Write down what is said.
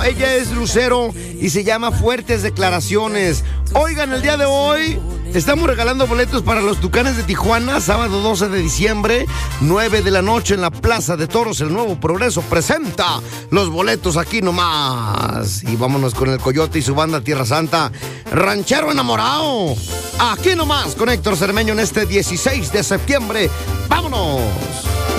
Ella es Lucero y se llama Fuertes Declaraciones. Oigan, el día de hoy estamos regalando boletos para los Tucanes de Tijuana, sábado 12 de diciembre, 9 de la noche en la Plaza de Toros. El Nuevo Progreso presenta los boletos aquí nomás. Y vámonos con el Coyote y su banda Tierra Santa, Ranchero Enamorado. Aquí nomás con Héctor Cermeño en este 16 de septiembre. ¡Vámonos!